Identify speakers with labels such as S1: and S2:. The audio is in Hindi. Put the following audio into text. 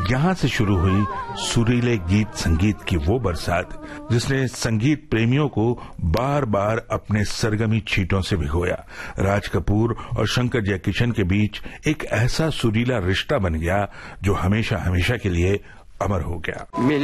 S1: यहाँ से शुरू हुई सुरीले गीत संगीत की वो बरसात जिसने संगीत प्रेमियों को बार बार अपने सरगमी छींटों से भिगोया। राज कपूर और शंकर जयकिशन के बीच एक ऐसा सुरीला रिश्ता बन गया जो हमेशा हमेशा के लिए अमर हो गया।